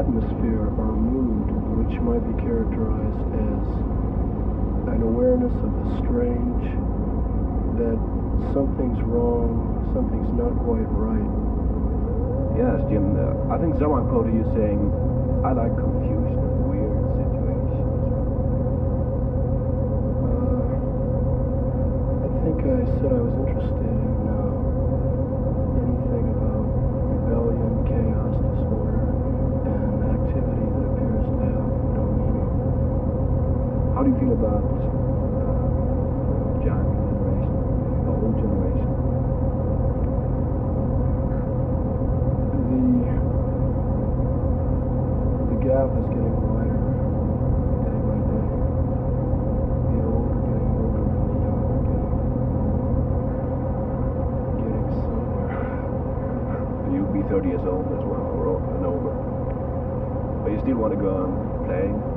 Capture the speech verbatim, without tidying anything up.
atmosphere or mood which might be characterized as an awareness of the strange, that something's wrong, something's not quite right. Yes, Jim. Uh, I think someone quoted you saying, I like confusion and weird situations. Uh, I think I said I was interested in uh, anything about rebellion, chaos, disorder, and activity that appears to have no meaning. How do you feel about uh, John generation, the old generation? The the gap is getting wider day by day. The old are getting older and the young are getting getting somewhere. You'll be thirty years old as well, or and older. But you still want to go on playing?